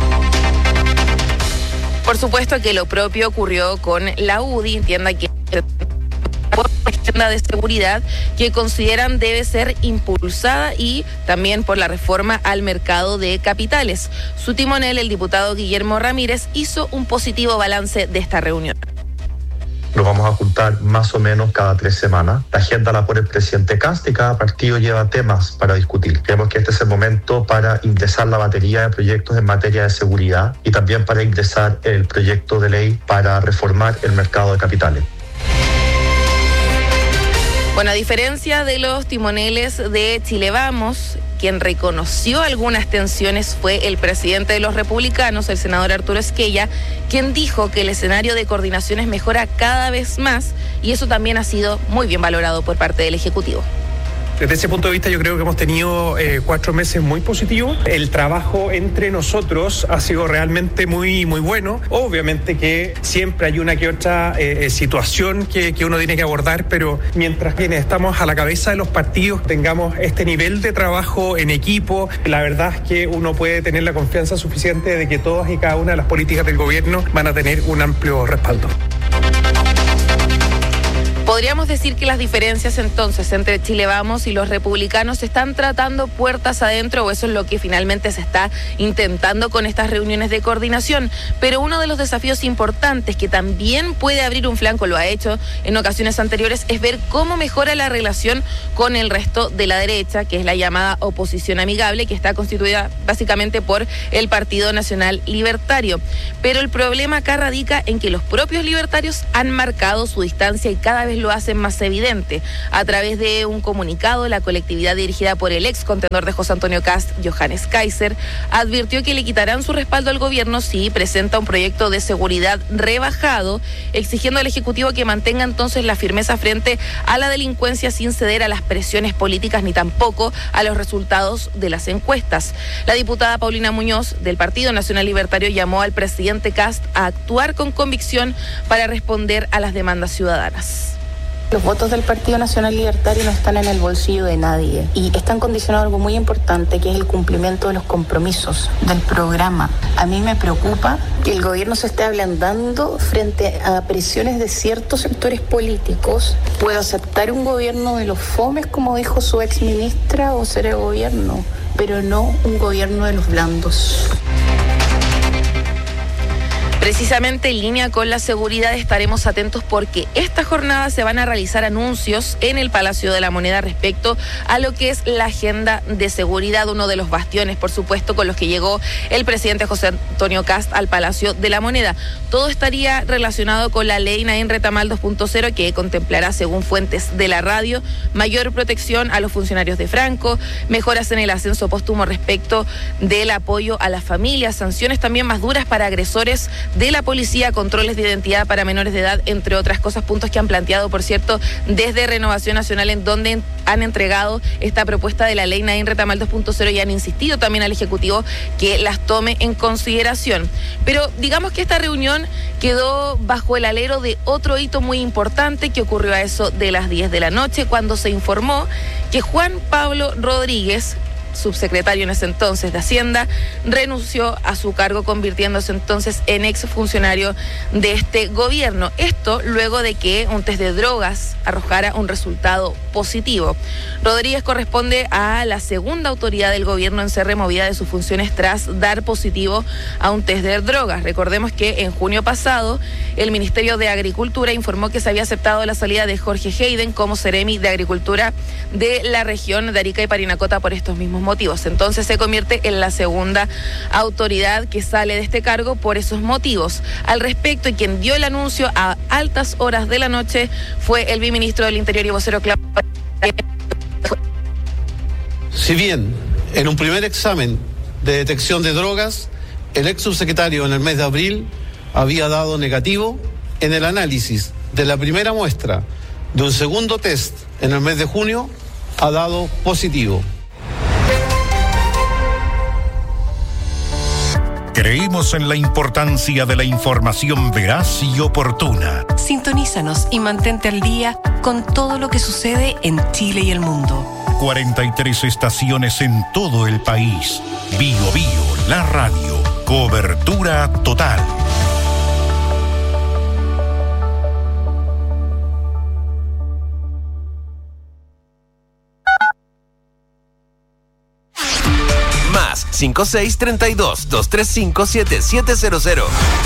Por supuesto que lo propio ocurrió con la UDI, entienda que por la agenda de seguridad que consideran debe ser impulsada, y también por la reforma al mercado de capitales. Su timonel, el diputado Guillermo Ramírez, hizo un positivo balance de esta reunión. Nos vamos a juntar más o menos cada 3 semanas. La agenda la pone el presidente Kast y cada partido lleva temas para discutir. Creemos que este es el momento para ingresar la batería de proyectos en materia de seguridad y también para ingresar el proyecto de ley para reformar el mercado de capitales. Bueno, a diferencia de los timoneles de Chile Vamos, quien reconoció algunas tensiones fue el presidente de los republicanos, el senador Arturo Esquella, quien dijo que el escenario de coordinaciones mejora cada vez más, y eso también ha sido muy bien valorado por parte del Ejecutivo. Desde ese punto de vista yo creo que hemos tenido 4 meses muy positivos. El trabajo entre nosotros ha sido realmente muy bueno. Obviamente que siempre hay una que otra situación que uno tiene que abordar, pero mientras quienes estamos a la cabeza de los partidos tengamos este nivel de trabajo en equipo, la verdad es que uno puede tener la confianza suficiente de que todas y cada una de las políticas del gobierno van a tener un amplio respaldo. Podríamos decir que las diferencias entonces entre Chile Vamos y los republicanos se están tratando puertas adentro, o eso es lo que finalmente se está intentando con estas reuniones de coordinación. Pero uno de los desafíos importantes que también puede abrir un flanco, lo ha hecho en ocasiones anteriores, es ver cómo mejora la relación con el resto de la derecha, que es la llamada oposición amigable, que está constituida básicamente por el Partido Nacional Libertario. Pero el problema acá radica en que los propios libertarios han marcado su distancia y cada vez lo hacen más evidente. A través de un comunicado, la colectividad dirigida por el ex contendor de José Antonio Kast, Johannes Kaiser, advirtió que le quitarán su respaldo al gobierno si presenta un proyecto de seguridad rebajado, exigiendo al Ejecutivo que mantenga entonces la firmeza frente a la delincuencia sin ceder a las presiones políticas ni tampoco a los resultados de las encuestas. La diputada Paulina Muñoz, del Partido Nacional Libertario, llamó al presidente Kast a actuar con convicción para responder a las demandas ciudadanas. Los votos del Partido Nacional Libertario no están en el bolsillo de nadie y están condicionados a algo muy importante, que es el cumplimiento de los compromisos del programa. A mí me preocupa que el gobierno se esté ablandando frente a presiones de ciertos sectores políticos. Puedo aceptar un gobierno de los fomes, como dijo su exministra, o ser el gobierno, pero no un gobierno de los blandos. Precisamente en línea con la seguridad estaremos atentos porque esta jornada se van a realizar anuncios en el Palacio de la Moneda respecto a lo que es la agenda de seguridad, uno de los bastiones, por supuesto, con los que llegó el presidente José Antonio Kast al Palacio de la Moneda. Todo estaría relacionado con la ley Naín Retamal 2.0 que contemplará, según fuentes de la radio, mayor protección a los funcionarios de Franco, mejoras en el ascenso póstumo respecto del apoyo a las familias, sanciones también más duras para agresores de la policía, controles de identidad para menores de edad, entre otras cosas, puntos que han planteado, por cierto, desde Renovación Nacional, en donde han entregado esta propuesta de la ley Naín Retamal 2.0 y han insistido también al Ejecutivo que las tome en consideración. Pero digamos que esta reunión quedó bajo el alero de otro hito muy importante que ocurrió a eso de las 10 de la noche, cuando se informó que Juan Pablo Rodríguez, subsecretario en ese entonces de Hacienda, renunció a su cargo, convirtiéndose entonces en exfuncionario de este gobierno. Esto luego de que un test de drogas arrojara un resultado positivo. Rodríguez corresponde a la segunda autoridad del gobierno en ser removida de sus funciones tras dar positivo a un test de drogas. Recordemos que en junio pasado el Ministerio de Agricultura informó que se había aceptado la salida de Jorge Hayden como Seremi de Agricultura de la región de Arica y Parinacota por estos mismos motivos. Entonces se convierte en la segunda autoridad que sale de este cargo por esos motivos. Al respecto, y quien dio el anuncio a altas horas de la noche fue el viceministro del Interior y vocero Claudio. Si bien en un primer examen de detección de drogas, el ex subsecretario en el mes de abril había dado negativo, en el análisis de la primera muestra de un segundo test en el mes de junio ha dado positivo. Creemos en la importancia de la información veraz y oportuna. Sintonízanos y mantente al día con todo lo que sucede en Chile y el mundo. 43 estaciones en todo el país. Bio Bio, la radio. Cobertura total. Más 5632-235-7700.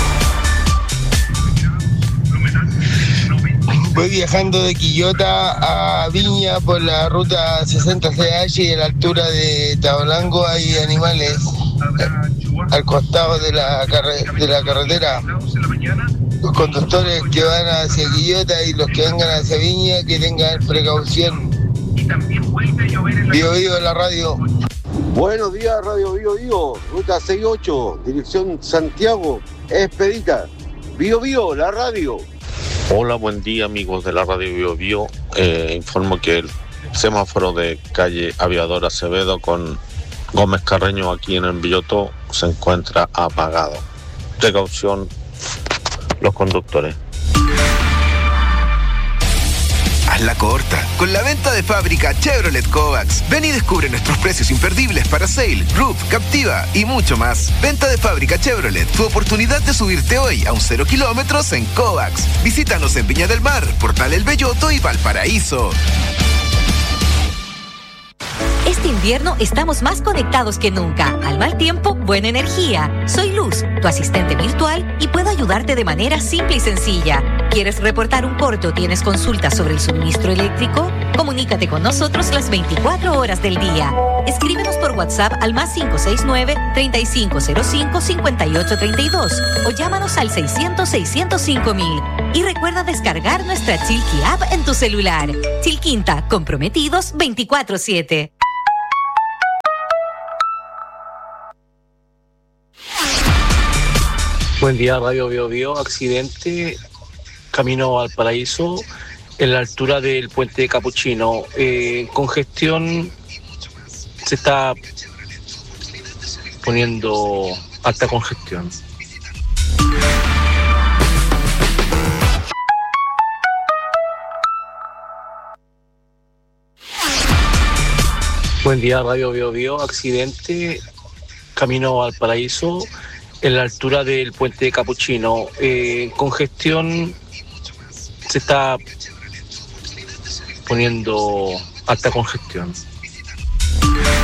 Voy viajando de Quillota a Viña por la ruta 60CH y a la altura de Tabolango hay animales al costado de la carretera. Los conductores que van hacia Quillota y los que vengan hacia Viña que tengan precaución. Bio Bio en la radio. Buenos días, Radio Bio Bio, ruta 68, dirección Santiago, Expedita. Bio Bio, la radio. Hola, buen día, amigos de la radio Bio Bio. Informo que el semáforo de calle Aviador Acevedo con Gómez Carreño aquí en el Villotó se encuentra apagado. Precaución los conductores. Hazla corta con la venta de fábrica Chevrolet Kovacs. Ven y descubre nuestros precios imperdibles para Sail, Roof, Captiva y mucho más. Venta de fábrica Chevrolet, tu oportunidad de subirte hoy a un 0 kilómetros en Kovacs. Visítanos en Viña del Mar, Portal El Belloto y Valparaíso. Este invierno estamos más conectados que nunca. Al mal tiempo, buena energía. Soy Luz, tu asistente virtual, y puedo ayudarte de manera simple y sencilla. ¿Quieres reportar un corte o tienes consultas sobre el suministro eléctrico? Comunícate con nosotros las 24 horas del día. Escríbenos por WhatsApp al más 569-3505-5832 o llámanos al 600-605-000. Y recuerda descargar nuestra Chilqui app en tu celular. Chilquinta, comprometidos 24/7. Buen día, Radio Bio Bio. Accidente camino al Paraíso en la altura del puente de Capuchino. Congestión se está poniendo alta congestión. Buen día, Radio Bio Bio. Accidente camino al Paraíso en la altura del puente de Capuchino. Congestión se está poniendo alta congestión.